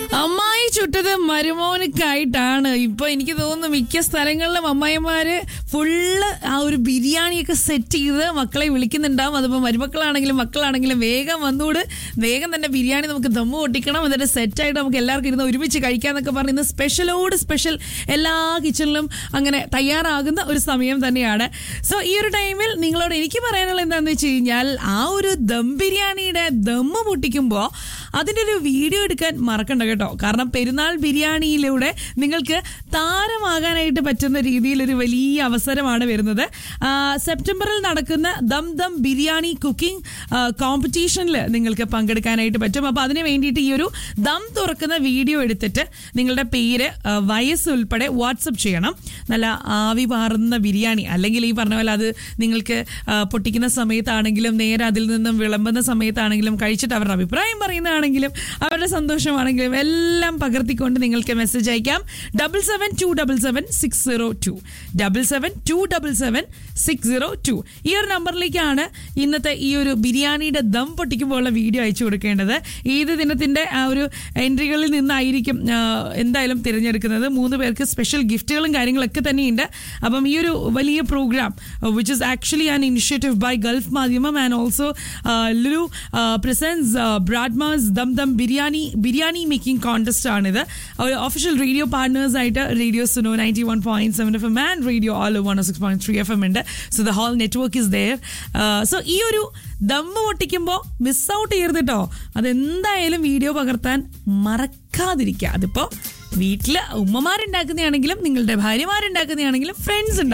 അമ്മായി ചുട്ടത് മരുമോനക്കായിട്ടാണ്. ഇപ്പൊ എനിക്ക് തോന്നുന്നു മിക്ക സ്ഥലങ്ങളിലും അമ്മായിമാര് ഫുള്ള് ആ ഒരു ബിരിയാണിയൊക്കെ സെറ്റ് ചെയ്ത് മക്കളെ വിളിക്കുന്നുണ്ടാവും. അതിപ്പോ മരുമക്കളാണെങ്കിലും മക്കളാണെങ്കിലും വേഗം വന്നൂട്, വേഗം തന്നെ ബിരിയാണി നമുക്ക് ദമ്മ് പൊട്ടിക്കണം, എന്നിട്ട് സെറ്റായിട്ട് നമുക്ക് എല്ലാവർക്കും ഇരുന്ന് ഒരുമിച്ച് കഴിക്കാന്നൊക്കെ പറഞ്ഞ് ഇന്ന് സ്പെഷ്യലോട് സ്പെഷ്യൽ എല്ലാ കിച്ചണിലും അങ്ങനെ തയ്യാറാകുന്ന ഒരു സമയം തന്നെയാണ്. സോ ഈ ഒരു ടൈമിൽ നിങ്ങളോട് എനിക്ക് പറയാനുള്ളത് എന്താണെന്ന് വെച്ച് കഴിഞ്ഞാൽ, ആ ഒരു ദം ബിരിയാണിയുടെ ദമ്മ് പൊട്ടിക്കുമ്പോൾ അതിൻ്റെ ഒരു വീഡിയോ എടുക്കാൻ മറക്കണ്ട കേട്ടോ. കാരണം പെരുന്നാൾ ബിരിയാണിയിലൂടെ നിങ്ങൾക്ക് താരമാകാനായിട്ട് പറ്റുന്ന രീതിയിൽ ഒരു വലിയ അവസരമാണ് വരുന്നത്. സെപ്റ്റംബറിൽ നടക്കുന്ന ദം ബിരിയാണി കുക്കിംഗ് കോമ്പറ്റീഷനിൽ നിങ്ങൾക്ക് പങ്കെടുക്കാനായിട്ട് പറ്റും. അപ്പോൾ അതിന് വേണ്ടിയിട്ട് ഈ ഒരു ദം തുറക്കുന്ന വീഡിയോ എടുത്തിട്ട് നിങ്ങളുടെ പേര്, വയസ്സ് ഉൾപ്പെടെ വാട്സപ്പ് ചെയ്യണം. നല്ല ആവി പാറുന്ന ബിരിയാണി, അല്ലെങ്കിൽ ഈ പറഞ്ഞ പോലെ അത് നിങ്ങൾക്ക് പൊട്ടിക്കുന്ന സമയത്താണെങ്കിലും നേരെ അതിൽ നിന്നും വിളമ്പുന്ന സമയത്താണെങ്കിലും കഴിച്ചിട്ട് അവരുടെ അഭിപ്രായം പറയുന്നതാണെങ്കിലും അവരുടെ സന്തോഷമാണെങ്കിലും എല്ലാം പകർത്തിക്കൊണ്ട് നിങ്ങൾക്ക് മെസ്സേജ് അയക്കാം. 77277602 77277602 ഈ ഒരു നമ്പറിലേക്കാണ് ഇന്നത്തെ ഈ ഒരു ബിരിയാണിയുടെ ദം പൊട്ടിക്കുമ്പോഴുള്ള വീഡിയോ അയച്ചു കൊടുക്കേണ്ടത്. ഏത് ദിനത്തിന്റെ ആ ഒരു എൻട്രികളിൽ നിന്നായിരിക്കും എന്തായാലും തിരഞ്ഞെടുക്കുന്നത്. 3 പേർക്ക് സ്പെഷ്യൽ ഗിഫ്റ്റുകളും കാര്യങ്ങളൊക്കെ തന്നെയുണ്ട്. അപ്പം ഈ ഒരു വലിയ programme which is actually an initiative by Gulf മാധ്യമം and also Lulu presence ബ്രാഡ്മാസ് dum biryani making contest ആണിത്. ഒഫീഷ്യൽ റേഡിയോ പാർട്ട്നേഴ്സ് ആയിട്ട് radio Suno 91.7 FM and radio all 106.3 FM ഉണ്ട്. So the whole network is there. So ഈ ഒരു ദമ്മ് പൊട്ടിക്കുമ്പോൾ മിസ് ഔട്ട് ചെയ്യരുത് കേട്ടോ. അതെന്തായാലും video പകർത്താൻ മറക്കാതിരിക്കുക. അതിപ്പോൾ വീട്ടിൽ ഉമ്മമാരുണ്ടാക്കുന്നതാണെങ്കിലും നിങ്ങളുടെ ഭാര്യമാരുണ്ടാക്കുന്നതാണെങ്കിലും ഫ്രണ്ട്സ്